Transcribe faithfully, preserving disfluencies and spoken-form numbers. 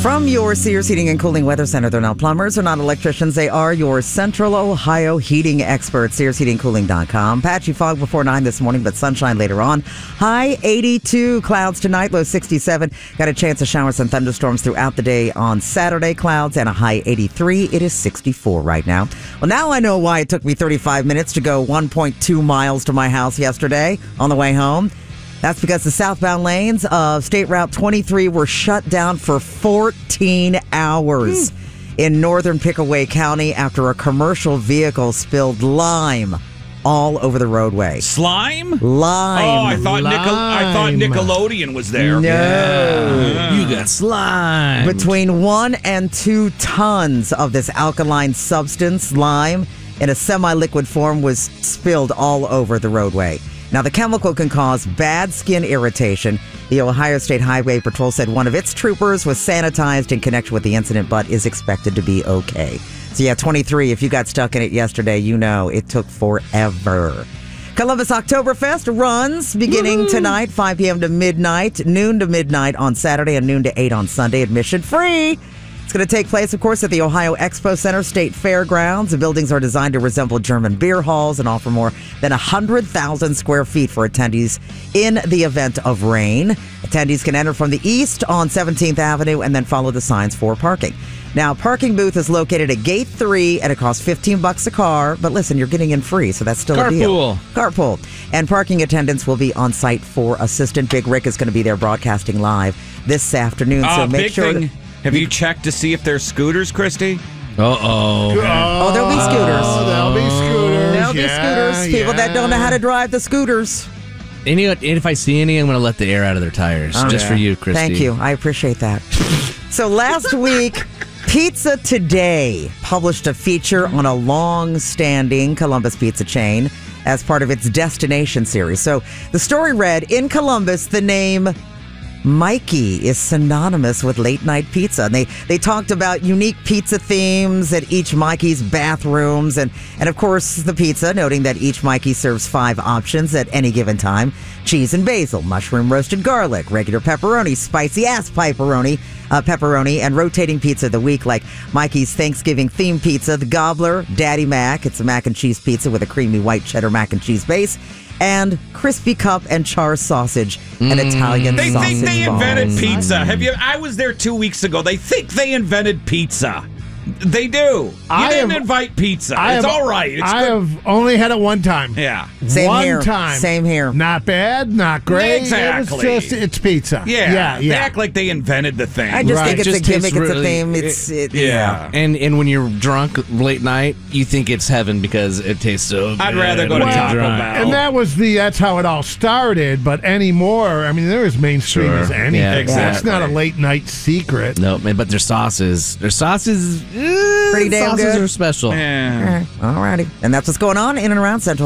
From your Sears Heating and Cooling Weather Center, they're not plumbers, they're not electricians, they are your Central Ohio heating experts. Sears Heating Cooling dot com. Patchy fog before nine this morning, but sunshine later on. High eighty-two, clouds tonight, low sixty-seven. Got a chance of showers and thunderstorms throughout the day on Saturday, clouds, and a high eighty-three. It is sixty-four right now. Well, now I know why it took me thirty-five minutes to go one point two miles to my house yesterday on the way home. That's because the southbound lanes of State Route twenty-three were shut down for fourteen hours mm. in northern Pickaway County after a commercial vehicle spilled lime all over the roadway. Slime? Lime. Oh, I thought Lime. Nickel- I thought Nickelodeon was there. No. Yeah. You got slime. Between one and two tons of this alkaline substance, lime, in a semi-liquid form was spilled all over the roadway. Now, the chemical can cause bad skin irritation. The Ohio State Highway Patrol said one of its troopers was sanitized in connection with the incident, but is expected to be okay. So, yeah, twenty-three, if you got stuck in it yesterday, you know it took forever. Columbus Oktoberfest runs beginning Woo-hoo. tonight, five p.m. to midnight, noon to midnight on Saturday, and noon to eight on Sunday. Admission free. It's going to take place, of course, at the Ohio Expo Center State Fairgrounds. The buildings are designed to resemble German beer halls and offer more than one hundred thousand square feet for attendees in the event of rain. Attendees can enter from the east on seventeenth Avenue and then follow the signs for parking. Now, parking booth is located at Gate three, and it costs fifteen bucks a car. But listen, you're getting in free, so that's still Carpool. a deal. Carpool. And parking attendants will be on site for Assistant Big Rick is going to be there broadcasting live this afternoon. Uh, so make big sure. thing. To- Have you checked to see if there's scooters, Christy? Uh-oh. Oh, there'll be scooters. Oh, there'll be scooters. There'll be Yeah, scooters. People yeah. that don't know how to drive the scooters. Any, and if I see any, I'm going to let the air out of their tires. Oh, just yeah. for you, Christy. Thank you. I appreciate that. So last week, Pizza Today published a feature on a long-standing Columbus pizza chain as part of its Destination series. So the story read, in Columbus, the name Mikey is synonymous with late night pizza. And they, they talked about unique pizza themes at each Mikey's bathrooms and, and, of course, the pizza, noting that each Mikey serves five options at any given time. Cheese and basil, mushroom roasted garlic, regular pepperoni, spicy ass pepperoni, uh, pepperoni, and rotating pizza of the week like Mikey's Thanksgiving themed pizza, the Gobbler, Daddy Mac. It's a mac and cheese pizza with a creamy white cheddar mac and cheese base. And crispy cup and char sausage and Mm. Italian They sausage think they balls. invented pizza. Have you? I was there two weeks ago. They think they invented pizza. They do. You I didn't have- invite pizza. I it's have- all right. It's I good. have only had it one time. Yeah. Same one here. time. Same here. Not bad, not great. Exactly. It was just, it's pizza. Yeah. Yeah, They yeah. act like they invented the thing. I just Right. think it's It a just gimmick. tastes It's a really- theme. It's it, yeah. And and when you're drunk late night, you think it's heaven because it tastes so good. I'd rather go to when you're Taco drunk. Bell. And that was the, that's how it all started. But anymore, I mean, they're as mainstream Sure. as anything. Yeah, That's exactly. not a late night secret. No, man, but their sauces, their sauces, eh, Pretty damn sauces good. are special. Yeah. All righty. And that's what's going on in and around Central.